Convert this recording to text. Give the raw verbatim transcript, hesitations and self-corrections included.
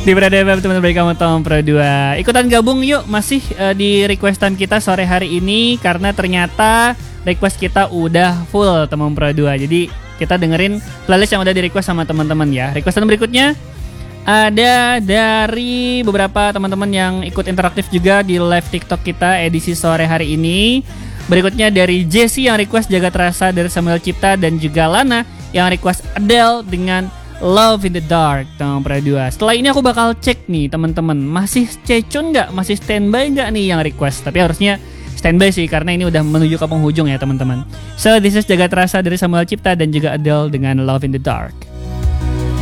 Di Berada F M teman-teman kamu Tom Pro dua. Ikutan gabung yuk masih uh, di requestan kita sore hari ini karena ternyata request kita udah full teman Pro dua. Jadi kita dengerin playlist yang udah di request sama teman-teman ya. Requestan berikutnya ada dari beberapa teman-teman yang ikut interaktif juga di live TikTok kita edisi sore hari ini. Berikutnya dari Jesse yang request Jaga Terasa dari Samuel Cipta, dan juga Lana yang request Adele dengan Love in the Dark teman Pro dua. Setelah ini aku bakal cek nih teman-teman, masih stay tune nggak, masih standby nggak nih yang request. Tapi harusnya standby sih karena ini udah menuju ke penghujung ya teman-teman. So this is Jaga Terasa dari Samuel Cipta dan juga Adele dengan Love in the Dark.